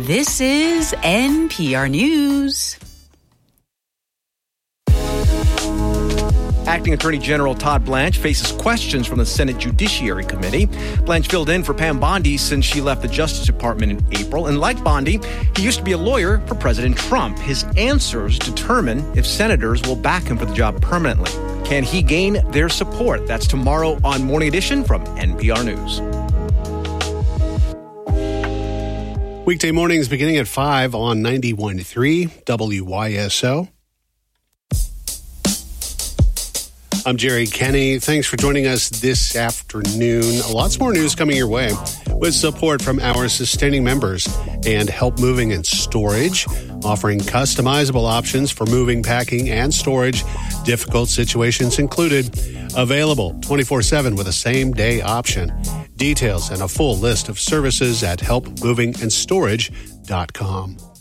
This is NPR News. Acting Attorney General Todd Blanche faces questions from the Senate Judiciary Committee. Blanche filled in for Pam Bondi since she left the Justice Department in April. And like Bondi, he used to be a lawyer for President Trump. His answers determine if senators will back him for the job permanently. Can he gain their support? That's tomorrow on Morning Edition from NPR News. Weekday mornings beginning at 5 on 91.3 WYSO. I'm Jerry Kenny. Thanks for joining us this afternoon. Lots more news coming your way with support from our sustaining members and Help Moving and Storage, offering customizable options for moving, packing, and storage. Difficult situations included. Available 24/7 with a same-day option. Details and a full list of services at helpmovingandStorage.com.